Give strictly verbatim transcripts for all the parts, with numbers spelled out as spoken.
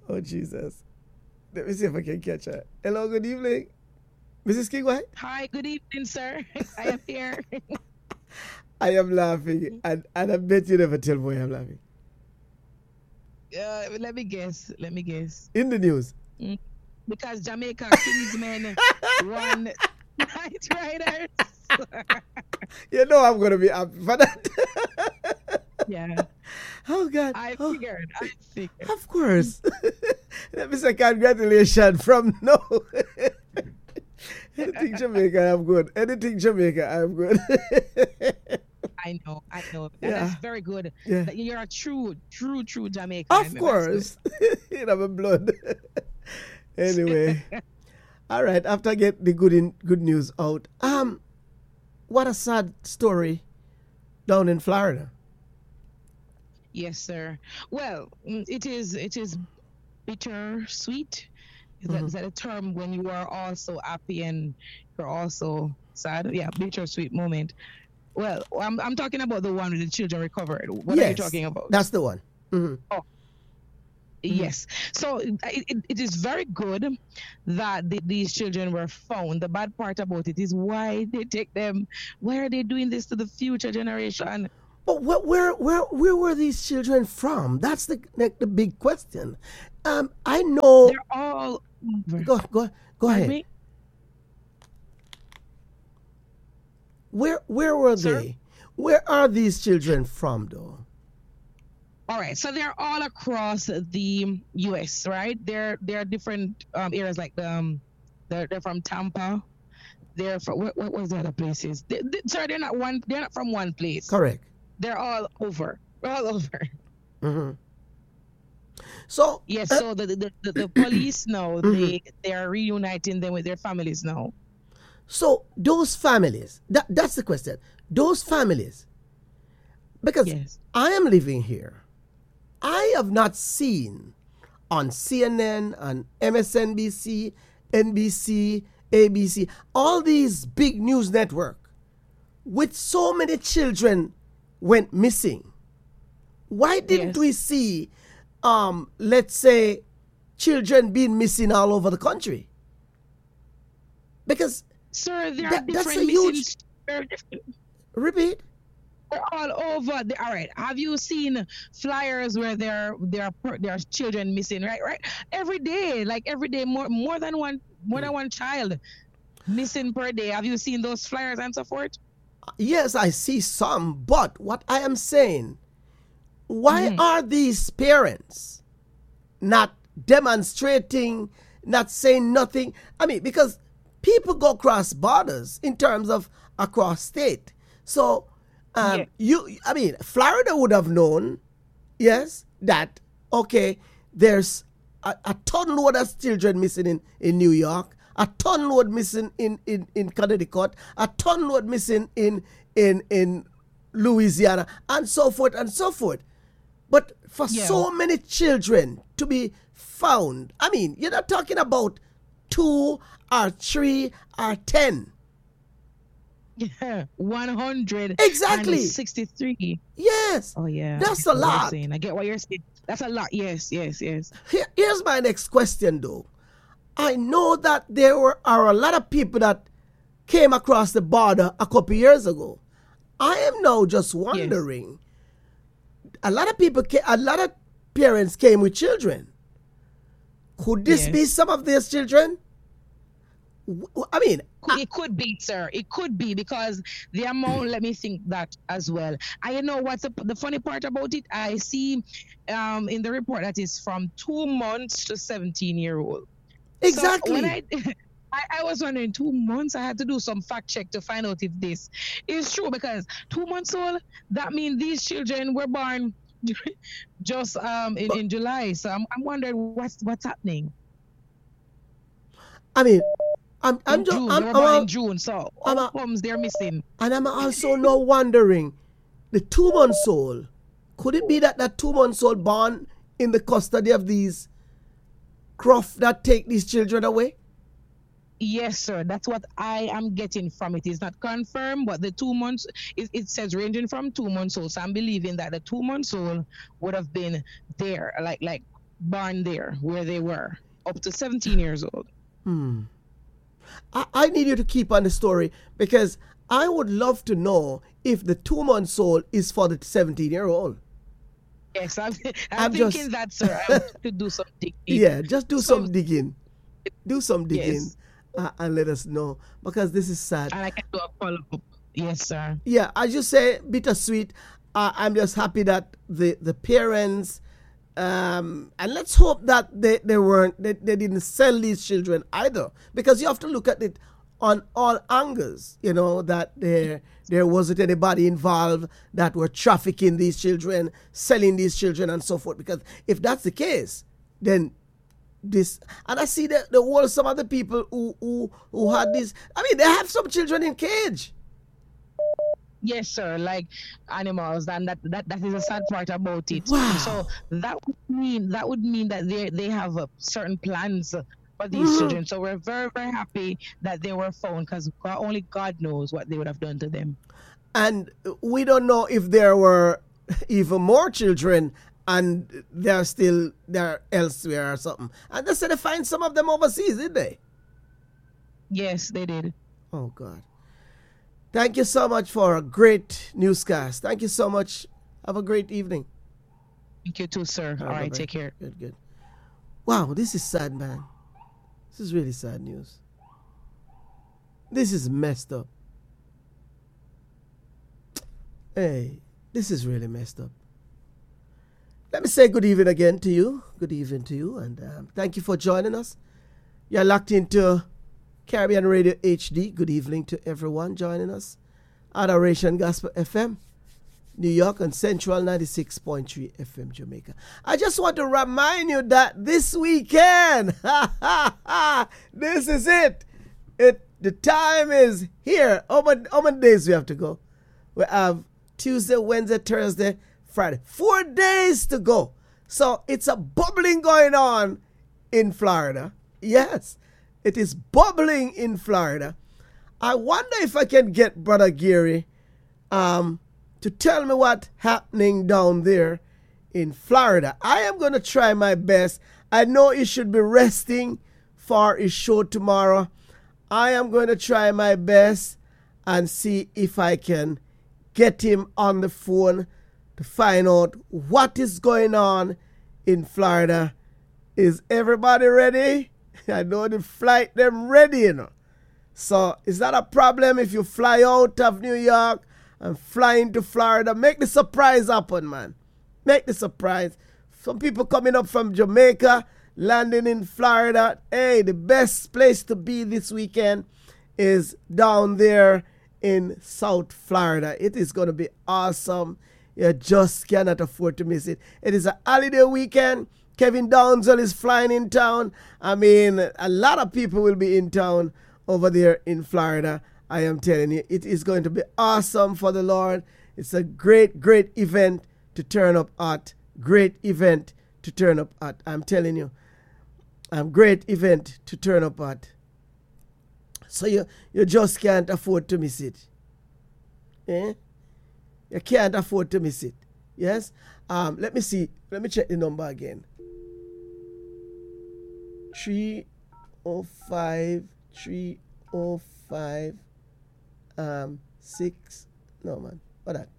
Oh, Jesus. Let me see if I can catch her. Hello, good evening. Missus King White? Hi, good evening, sir. I am here. I am laughing, and, and I bet you never tell boy I'm laughing. Uh, let me guess. Let me guess. In the news. Mm. Because Jamaica Kingsmen won Night Riders. You know I'm going to be happy for that. Yeah, Oh, God. I Oh, figured. I figured. of course. Let me say congratulations from no. Anything Jamaica, I'm good. Anything Jamaica, I'm good. I know. I know. That Yeah. is very good. Yeah. That you're a true, true, true Jamaican. Of That's good. course. You know my blood. Anyway. All right. After I get the good in, good news out, um, what a sad story down in Florida. Yes, sir. Well, mm, it is. It is bitter sweet. Is that, is that a term when you are also happy and you're also sad? Yeah, bittersweet moment. Well, I'm I'm talking about the one with the children recovered. What are you Yes, talking about? that's the one. hmm Oh, yes. So it, it, it is very good that the, these children were found. The bad part about it is why they take them. Why are they doing this to the future generation? But wh- where where where were these children from? That's the the, the big question. Um, I know. They're all over. Go go go Pardon ahead. me, Where where were sir? they? Where are these children from, though? All right, so they're all across the U S, right? They're they're different um, areas like the, um, they're they're from Tampa. They're from what, what was the other places? They, they, sorry, they're not one. They're not from one place. Correct. They're all over. They're all over. hmm So, Yes. uh, So the the, the, the police now they they are reuniting them with their families now. so those families. That that's the question. Those families, because Yes. I am living here. I have not seen on C N N, on M S N B C, N B C, A B C, all these big news network with so many children went missing. Why didn't Yes. we see, um, let's say, children being missing all over the country? Because Sir, there are that, that's different a missing. huge They're different. repeat. They're all over. The, all right. Have you seen flyers where there there are per- there are children missing? Right, right. Every day, like every day, more more than one more than one child missing per day. Have you seen those flyers and so forth? Yes, I see some, but what I am saying, why Mhm. are these parents not demonstrating, not saying nothing? I mean, because people go across borders in terms of across state. So, um, Yeah. you, I mean, Florida would have known, yes, that, okay, there's a, a ton load of children missing in, in New York, a ton load missing in, in, in Connecticut, a ton load missing in, in, in Louisiana, and so forth and so forth. But for Yeah. so many children to be found, I mean, you're not talking about two or three or ten. Yeah. One hundred Exactly. and sixty-three. Yes. Oh yeah. That's I a get what you're lot. saying. I get what you're saying. That's a lot. Yes. Yes. Yes. Here- here's my next question, though. I know that there were, are a lot of people that came across the border a couple years ago. I am now just wondering. A lot of people, ca- a lot of parents came with children. Could this be Yes. some of these children? W- I mean, I- It could be, sir. It could be because the amount. Let me think that as well. And you know what's the, the funny part about it? I see, um, in the report that is from two months to seventeen year old. So when exactly. I, I, I was wondering, two months. I had to do some fact check to find out if this is true because two months old. That means these children were born just um in, But in July. So I'm I'm wondering what's what's happening I mean, I'm I'm in just June. They I'm were I'm, born in al- June. So I'm how a, comes they're missing? and I'm also now wondering, the two months old. Could it be that that two months old born in the custody of these Croft that take these children away? Yes, sir. That's what I am getting from it. It's not confirmed, but the two months it, it says ranging from two months old. So I'm believing that the two months old would have been there, like like born there where they were, up to seventeen years old. Hmm. I, I need you to keep on the story because I would love to know if the two months old is for the seventeen year old. Yes, I'm, I'm, I'm thinking just- that, sir. I want to do some digging. Yeah, just do some Some- digging. Do some digging Yes. uh, and let us know because this is sad. And I can do a follow up. Yes, sir. Yeah, as you say, bittersweet. Uh, I'm just happy that the the parents, um, and let's hope that they, they weren't they, they didn't sell these children either, because you have to look at it on all angles. You know that there there wasn't anybody involved that were trafficking these children, selling these children, and so forth. Because if that's the case, then this and I see that the whole some of the people who who who had this. I mean, they have some children in cage. Yes, sir. Like animals, and that, that that is a sad part about it. Wow. So that would mean that would mean that they they have uh, certain plans for these children. So we're very very happy that they were found, because only God knows what they would have done to them. And we don't know if there were even more children and they're still they're elsewhere or something. And they said they find some of them overseas, did they? Yes, they did. Oh God. Thank you so much for a great newscast. Thank you so much. Have a great evening. Thank you too, sir. All right, bye-bye. take care. Good, good. Wow, this is sad, man. This is really sad news. This is messed up. Hey, this is really messed up. Let me say good evening again to you. Good evening to you, and um, thank you for joining us. You're locked into Caribbean Radio H D. Good evening to everyone joining us. Adoration Gospel F M, New York, and Central ninety-six point three F M, Jamaica. I just want to remind you that this weekend, this is it. It the time is here. How many, how many days we have to go? We have Tuesday, Wednesday, Thursday, Friday. Four days to go. So it's a bubbling going on in Florida. Yes, it is bubbling in Florida. I wonder if I can get Brother Gary um, to tell me what's happening down there in Florida. I am going to try my best. I know he should be resting for his show tomorrow. I am going to try my best and see if I can get him on the phone to find out what is going on in Florida. Is everybody ready? I know the flight them ready, you know. So is that a problem if you fly out of New York and fly into Florida? Make the surprise happen, man. Make the surprise. Some people coming up from Jamaica, landing in Florida. Hey, the best place to be this weekend is down there in South Florida. It is going to be awesome. You just cannot afford to miss it. It is a holiday weekend. Kevin Downsell is flying in town. I mean, a lot of people will be in town over there in Florida. I am telling you, it is going to be awesome for the Lord. It's a great, great event to turn up at. Great event to turn up at. I'm telling you. A great event to turn up at. So you, you just can't afford to miss it. Eh? You can't afford to miss it. Yes? Um, let me see. Let me check the number again. three oh five, three oh five, um, six, no man, what that?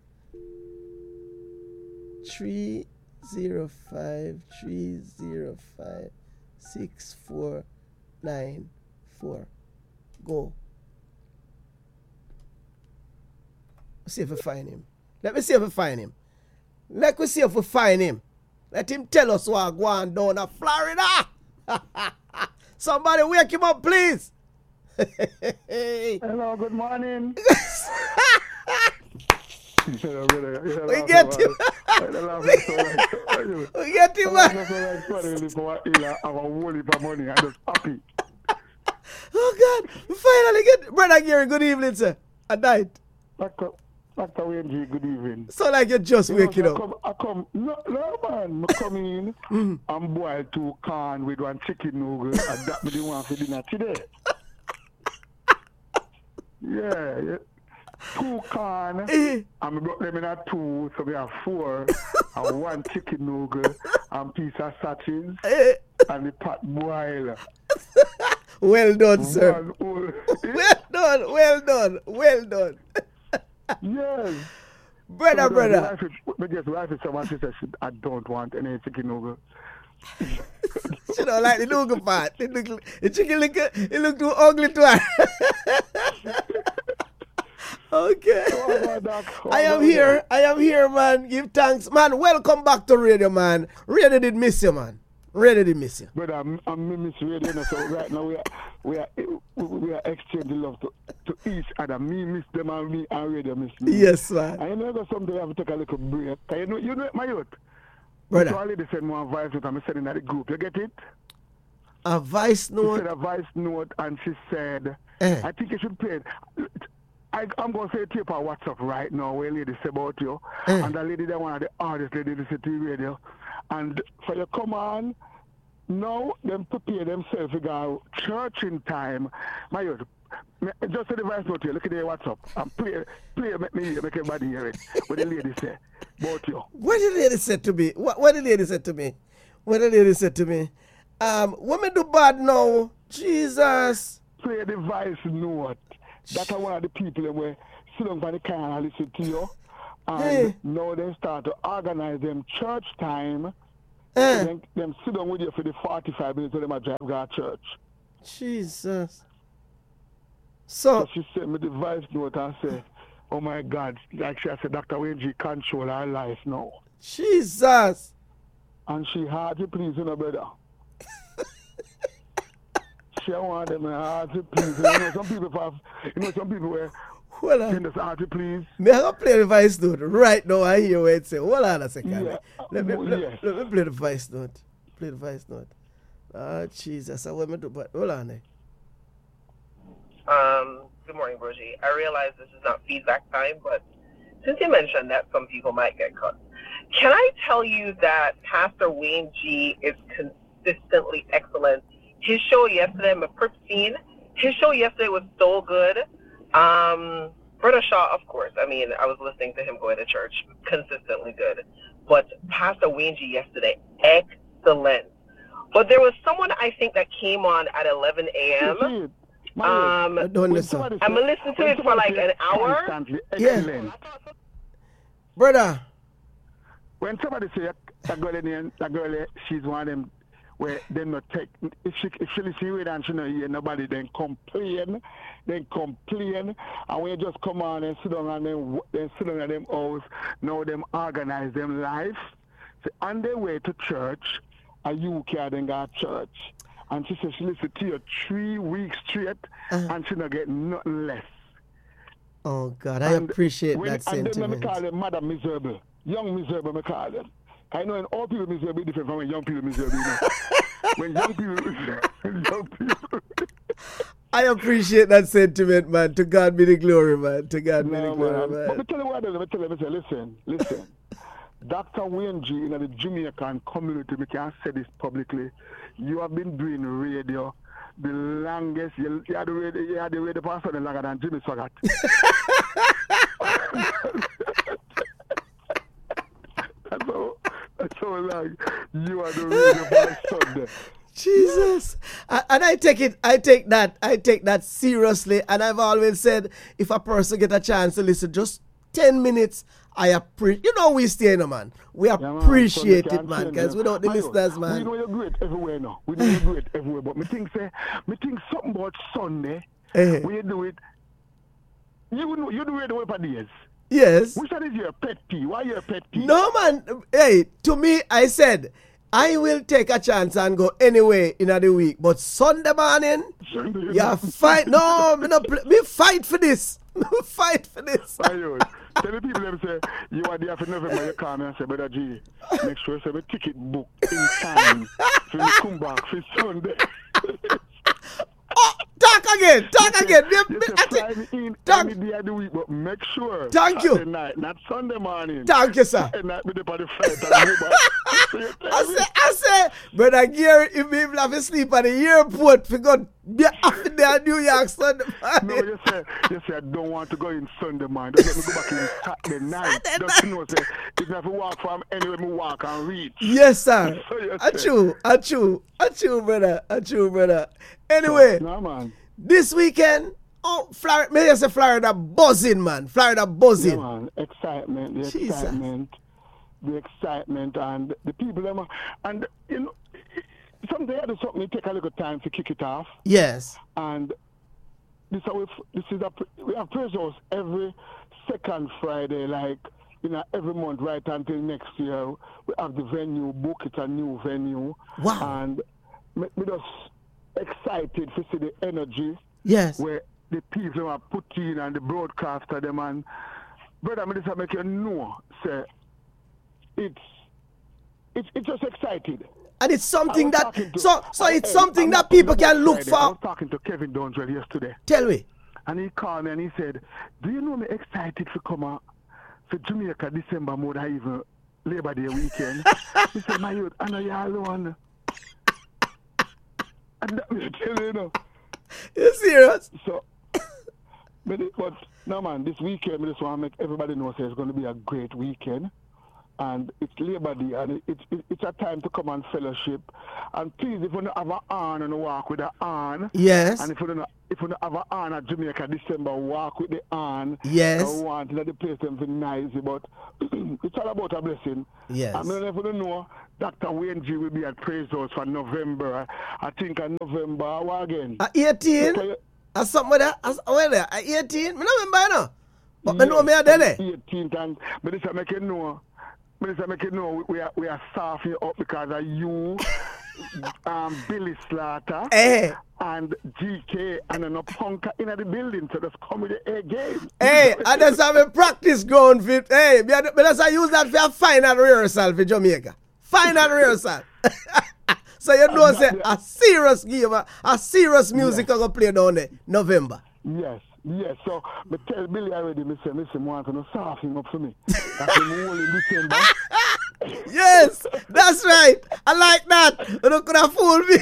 three oh five, three oh five, six four nine four. Go. Let's see if we find him. Let me see if we find him. Let me see if we find him. Let him tell us what's going down in Florida. Somebody wake him up, please. Hello, good morning. We get him. We get him, man. Oh, God. We finally get... Brother Gary, good evening, sir. At night. Doctor Doctor Wayne G, good evening. So like you're just You know, waking I up. come, I come, no, no man, I come in Mm. and boil two corn with one chicken noodle and that me the one for dinner today. Yeah, yeah. Two corn Eh. and we broke them in a two, so we have four and one chicken noodle and piece of sausage Eh. and the pot boil. Well done, sir. One whole- Well done, well done, well done. Yes. Brother, So the brother. wife is- But yes, the wife is someone, she says, she- I don't want any chicken noodle. She don't like the noodle part. It look, the chicken look, it look too ugly to her. Okay. Oh, my dog. Oh, I am my here. I am here, man. Give thanks. Man, welcome back to radio, man. Radio did miss you, man. Radio did miss you. But I'm, I'm Miss Radio, now, so right now we are, we are, we are exchanging love to, to each other. Me miss them and me and Radio miss me. Yes, man. And you know, someday I have to take a little break. You know, you know my youth. Brother, So I already send one voice note and I'm sending at the group. You get it? a voice She note. said a voice note and she said, Eh. I think you should play it. I, I'm going to say tape on WhatsApp right now where lady say about you. Eh. And the lady that one of the artists lady listen to the radio. And for you come on, now them prepare themselves to go church in time. My youth, me- just say the voice note here, look at the WhatsApp. And play, play, make me hear, make everybody hear it. What the lady say about you. What did the lady say to me? What, what did the lady say to me? What did the lady say to me? Um, when me do bad now, Jesus. Play the voice note. That's one of the people that were sit down by the car and listen to you. And Hey. now they start to organize them church time. Eh, Then them sit down with you for the forty-five minutes when they drive go to church. Jesus. So So, she sent me the voice note and said, oh my God, like she said, Doctor Wayne G control her life now. Jesus. And she hard to please you, know, brother. She want them hard to please. You know, some people have, you know, some people were Hold in on. this hard to please. Me I go play the voice note right now. I hear what it say. Hold on a second. Yeah. Let, me, Oh, let, yes. let me play the voice note. Play the voice note. Oh, Jesus. I want me to, but hold on. Eh. Um, good morning, Brogy. I realize this is not feedback time, but since you mentioned that some people might get cut, can I tell you that Pastor Wayne G is consistently excellent? His show yesterday, Pristine, his show yesterday was so good. Um, Brother Shaw, of course. I mean, I was listening to him going to church, consistently good. But Pastor Wayne G yesterday, excellent. But there was someone I think that came on at eleven a.m. Um, I don't listen. I'm gonna listen to it for like an hour. Constantly Yeah. excellent. Brother. When somebody say a girl in here, a girl, eh, she's one of them where they not take, if she if she listen to it and she not hear nobody, then complain, then complain, and when you just come on and sit down and then then sit down at them house, now them organize them life, so on their way to church, a you can then go to church, and she said she listen to you three weeks straight, Uh-huh. and she not get nothing less. Oh, God. I And appreciate when, that and then me sentiment. call them Madam Miserable. Young Miserable, me call them. I know when all people miserable different from when young people miserable. You know? When young people, young people. I appreciate that sentiment, man. To God be the glory, man. To God be the No, glory, man. But man. me tell you what, I tell you, me say, listen, listen. Doctor Wayne G in the Jamaican community, we can say this publicly. You have been doing radio the longest. You, you had the radio, you had the radio person longer than Jimmy Swaggart. That's how, that's how long you are the radio person there. Jesus. A- And I take it, I take that, I take that seriously. And I've always said, if a person get a chance to listen just ten minutes, I appreciate, you know, we stay in, man. We Yeah, man, appreciate so we it, can't man. change Because them. without the Man, listeners, We man. know you're great everywhere now. We know you're great everywhere. But me think say, me think something about Sunday. Eh. When you do it, you know you do it the for days. Yes. Which one is your pet peeve? Why your pet peeve? No, man. Hey, to me, I said, I will take a chance and go anyway in the week. But Sunday morning, Sunday, you yeah, know. fight. No, me, no, pl- me fight for this. Me fight for this. Ayo, tell the people them say you are there for November. You call me and say, Brother G, make sure you say the ticket book in time. So you come back for Sunday. Oh, talk again. Talk again. You Me- say I fly think- me in Talk- any day of the week, but make sure. Thank you. Saturday night, not Sunday morning. Thank you, sir. Saturday night, me dey on the flight and move back. So you tell I me. say, I say, brother Gary, if me have to sleep at the airport, for God, be after there in New York Sunday No, morning. you say, you say, I don't want to go in Sunday morning. Don't let me go back in Saturday night. Saturday Just know, say, if I have to walk from anywhere, me walk and reach. Yes, sir. So you I say. true, I true, I true, brother, I true, brother. Anyway, No, man. this weekend, oh, Florida, may I say Florida buzzing, man. Florida Yeah, buzzing. man. Excitement, the Jesus. excitement, the excitement, and the people, them, are- and, you know, something I do something, it take a little time to kick it off. Yes. And this, how we, this is a, we have praise house every second Friday, like, you know, every month right until next year. We have the venue book. It's a new venue. Wow. And me, me just excited to see the energy Yes. where the people are put in and the broadcaster them. And brother, me just make you know, say, it's it's it's just excited. And it's I something was that talking to- so so I- it's hey, something I'm that not- people I'm can not look Friday. I was for. talking to Kevin Donzwell yesterday. Tell me. And he called me and he said, do you know me excited to come out for Jamaica December more than even Labor Day weekend? He said, my youth, I know you're alone. And that me tell you, you know. You serious? So, but, it, but no man, this weekend, I just want to make everybody know say it's going to be a great weekend. And it's Labor Day, and it, it, it, it's a time to come and fellowship. And please, if you don't have an aunt and walk with an aunt, Yes. and if you don't if you don't have an aunt at Jamaica December, walk with the aunt. Yes. I want to let the place them feel nice, but it's all about a blessing. Yes. I mean, if you don't know, Doctor Wayne G will be at Praise House for November. I think in November, what again? At eighteen? Okay. At something like that? At, where there? At eighteen? I don't remember now. But I know me are there. eighteenth, and but this I make you know. But this I make you know we are we are softening up because of you, um, Billy Slaughter, Hey. and G K, and then a punker in the building. So just come with the A game. Hey, and that's how we practice ground fit. Hey, me a- me just a use that for a final rehearsal for Jamaica. Final rehearsal. So you know, say a serious game, a, a serious music I go play down there, November. Yes, yes. So, but tell Billy already, me say, me say, want to soften up for me. That's the whole in December. Yes, that's right. I like that. You don't could have fooled me.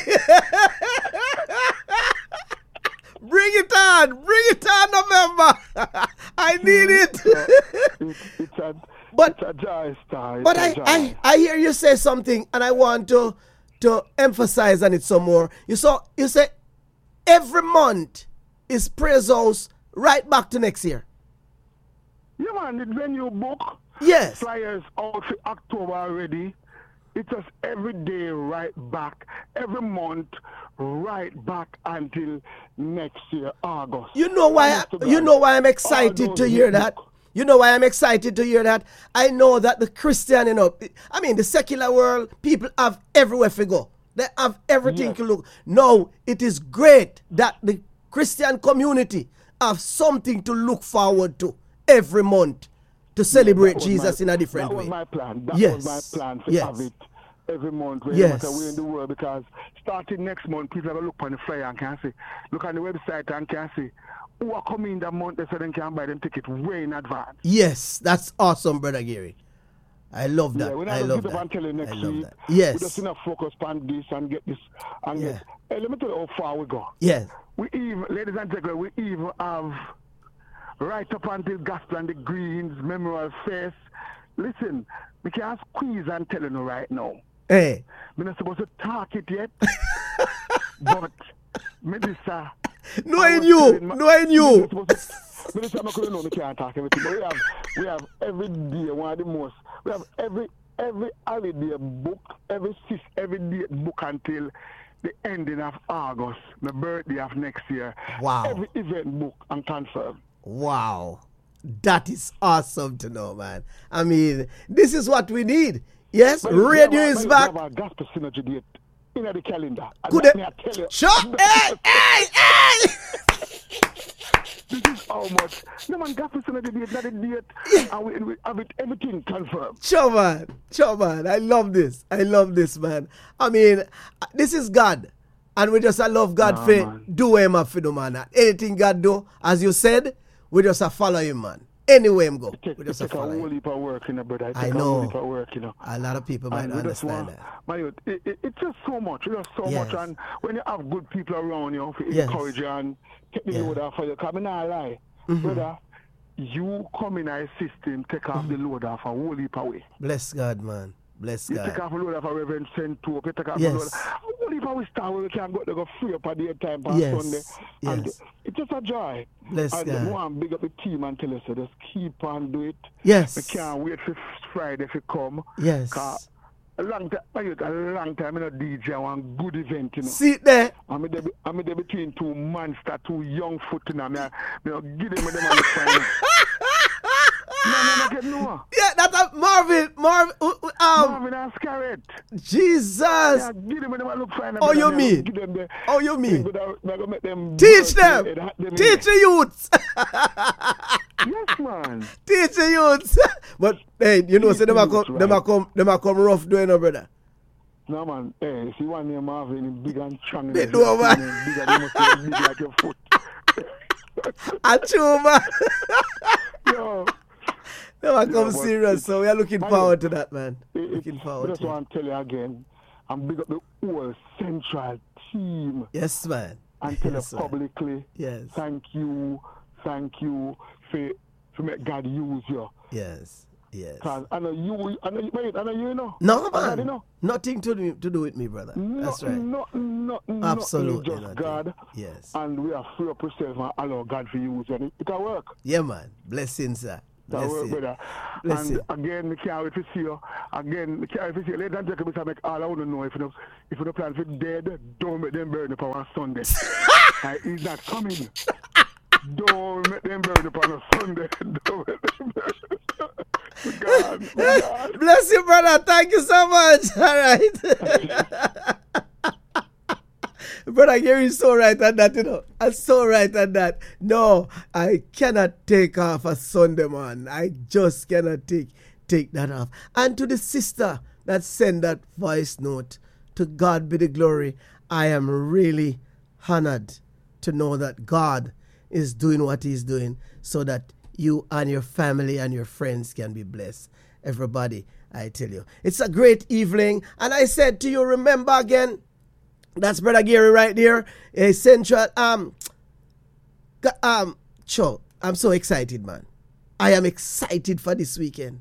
Bring it on. Bring it on, November. I need it. It's, it's a, But- it's a joy star. It's But a I, joy. I, I hear you say something, and I want to to emphasize on it some more. You saw you say every month is Praise House right back to next year. Yeah, man, the venue book. Yes. Flyers out for October already. It's just every day right back, every month right back until next year, August. You know why Honest to I, you God. know why I'm All excited those to hear that? book. You know why I'm excited to hear that? I know that the Christian, you know, I mean the secular world, people have everywhere to go. They have everything Yes. to look. No, it is great that the Christian community have something to look forward to every month to celebrate That was Jesus my- in a different that way. was my plan. That Yes. was my plan to Yes. have it every month, where Yes. no matter where in the world, because starting next month, people have a look on the flyer and can see, look on the website and can see who are coming that month, so they can buy them ticket way in advance. Yes, that's awesome, Brother Gary. I love that. Yeah, we're not I going love to give up that. and tell you next I love week. that. We Yes. just enough focus on this and get this and Yeah. get. Hey, let me tell you how far we go. Yes. We even, ladies and gentlemen, we even have right up until Gospel and the Greens Memorial Fest. Listen, we can't squeeze and tell you right now. Hey. We're not supposed to talk it yet, but Melissa. Knowing you, knowing you. Melissa, I'm not going to know we can't talk everything, but we have, we have every day one of the most. We have every every holiday book, every sis, every day book until the ending of August, my birthday of next year. Wow. Every event book and confirm. Wow. That is awesome to know, man. I mean, this is what we need. Yes, But radio we have a- is we back. have a gospel synergy date in the calendar. And Could let it- me tell you, Sure. Hey, hey, hey. this is how much. No man, gospel synergy date, not a date. And we, we have it, everything confirmed. Sure, man. Sure, man. I love this. I love this, man. I mean, this is God. And we just a love God Nah, for man. do what him have to do, man. Anything God do, as you said, we just a follow him, man. Anywhere him go, It take, we it just a take a follow whole him. heap of work, you know, brother. It I take a know. whole heap of work, you know. A lot of people might And we just understand want, that. man, it, it, it's just so much, it's just so Yes. much. And when you have good people around you, to Yes. encourage you and take the Yeah. load off for you, because I not lie, Mhm. brother, you come in our system, take off Mm-hmm. the load off a whole heap away. Bless God, man. Bless You take God. off a load off a Reverend Saint Tope, you take off Yes. a load. A whole heap of star where we can go to go free up at the time on Yes. Sunday. And Yes. it's just a joy. Bless and God. I want to big up the team and tell us, so just keep on do it. I Yes. can't wait for Friday to come. Yes. 'Cause a long time, a long time, you know, D J, one good event, you know. See there. I'm there, I'm there between two monsters, two young foot, you know. Me, I- me, I give them them on the final. No, no, no, get no more. Yeah, that's a Marvin. Marvin. uh, uh, Um. Marvin and Scarlett. Jesus. Yeah, give them them a look final. Oh, brother. you Me, I mean? Give them the, Oh, you mean? Me, gonna- me gonna make them Teach work them. their head, them Teach the youths. in. Yes, man. Teach the youths. But hey, you know, Teach say them the a come, youths, them a right. come, them a come rough doing, no brother. No, man. Hey, see one name Marvin, he big and strong. Big you do, know, man. Big and you must be big like your foot. Achoo, man. Yo. Them a come but serious, so we are looking man, forward to that, man. It, Looking it, I forward just to it. want to tell you again, I'm big up the whole central team Yes, man. and tell Yes, you man. publicly, Yes. thank you, thank you for, for make God use you. Yes. Yes. Cause I know you, I know you, mate, I know you know. No, I know, man. know. Nothing to do, to do with me, brother. That's right. Nothing, nothing, Absolutely nothing, just nothing. God. Yes. And we are free up ourselves and allow God to use you. And it, it can work. Yeah, man. Blessings, sir. That work, Blessings. brother. Bless And you. again, we can't wait to see you. Again, we can't wait to see you. Ladies and gentlemen, I make all I want to know if you know, if you don't plan for dead, don't make them burn up on Sunday. And he's not coming. Don't make them burn up on a Sunday. Don't make them burn up. God, God. Bless you, brother. Thank you so much. All right. Brother Gary is so right on that, you know. I'm so right on that. No, I cannot take off a Sunday, man. I just cannot take take that off. And to the sister that sent that voice note, to God be the glory. I am really honored to know that God is doing what he's doing so that you and your family and your friends can be blessed. Everybody, I tell you. It's a great evening. And I said to you, remember again, that's Brother Gary right there. A central, um, g- um, sure. I'm so excited, man. I am excited for this weekend.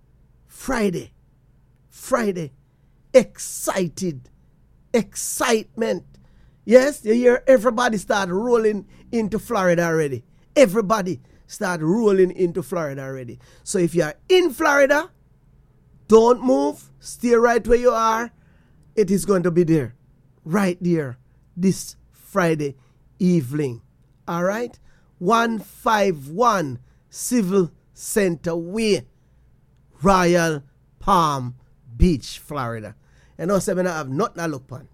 Friday. Friday. Excited. Excitement. Yes, you hear everybody start rolling into Florida already. Everybody start rolling into Florida already. So if you are in Florida, don't move. Stay right where you are. It is going to be there. Right there. This Friday evening. All right? one fifty-one Civil Center Way, Royal Palm Beach, Florida. And also, I have nothing to look upon.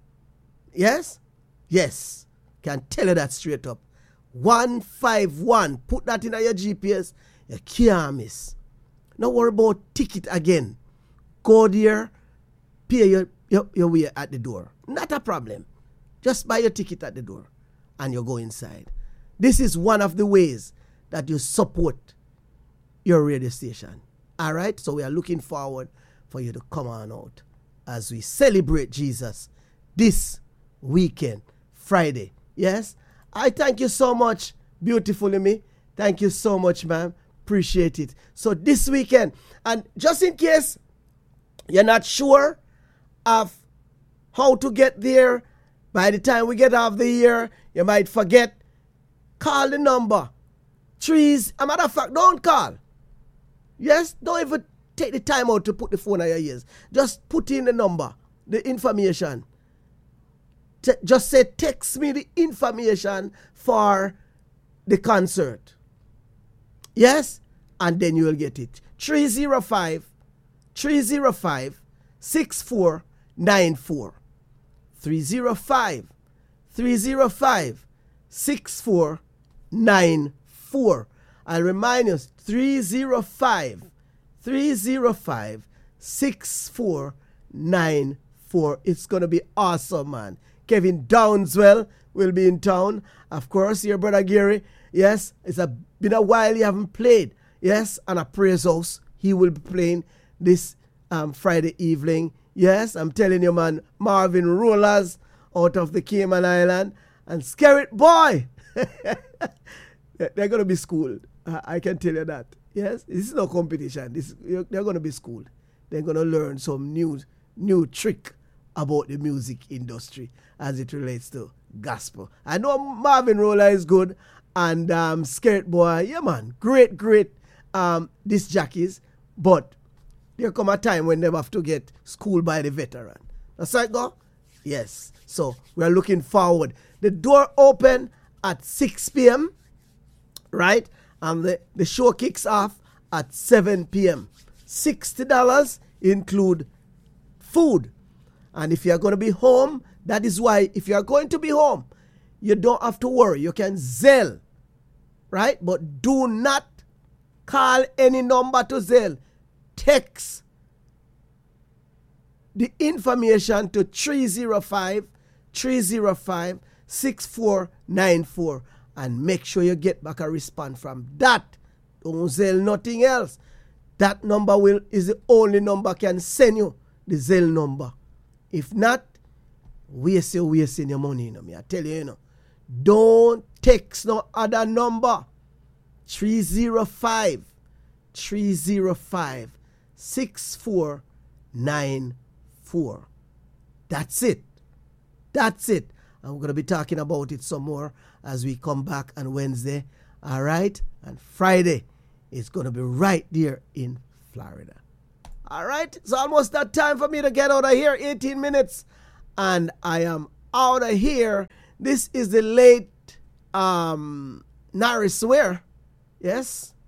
Yes? Yes. Can tell you that straight up. one fifty-one. Put that in your G P S. You can't miss. Don't worry about ticket again. Go there, pay your, your, your way at the door. Not a problem. Just buy your ticket at the door and you go inside. This is one of the ways that you support your radio station. All right? So we are looking forward for you to come on out as we celebrate Jesus this weekend, Friday. Yes? I thank you so much, beautiful me. Thank you so much, ma'am. Appreciate it. So this weekend, and just in case you're not sure of how to get there, by the time we get off the year, you might forget. Call the number. Trees, a matter of fact, don't call. Yes, don't even take the time out to put the phone on your ears. Just put in the number, the information. T- just say, text me the information for the concert. Yes? And then you will get it. three oh five, three oh five, six four nine four. three oh five, three oh five, six four nine four. I'll remind you, three oh five, three oh five, six four nine four. It's going to be awesome, man. Kevin Downswell will be in town. Of course, your brother Gary. Yes, it's a, been a while you haven't played. Yes, and a Praise House. He will be playing this um, Friday evening. Yes, I'm telling you, man. Marvin Rollers out of the Cayman Island. And Skerrit Boy. They're going to be schooled. I can tell you that. Yes, this is no competition. This they're going to be schooled. They're going to learn some new new trick about the music industry as it relates to gospel. I know Marvin Roller is good, and um, Skerrit Boy, yeah man, great, great um, disc jockeys, but there come a time when they have to get schooled by the veteran. That's right, go? Yes. So we're looking forward. The door open at six p.m., right? And the, the show kicks off at seven p.m. sixty dollars include food. And if you're going to be home, that is why if you're going to be home, you don't have to worry. You can Zelle, right? But do not call any number to Zelle. Text the information to three oh five, three oh five, six four nine four. And make sure you get back a response from that. Don't Zelle nothing else. That number will is the only number can send you the Zelle number. If not, waste you wasting your money. You know, me I tell you, you know. Don't text no other number. three oh five, three oh five, six four nine four. That's it. That's it. I'm going to be talking about it some more as we come back on Wednesday. All right? And Friday, it's going to be right there in Florida. All right? It's almost that time for me to get out of here. eighteen minutes. And I am out of here. This is the late um, Norris Ware. Yes?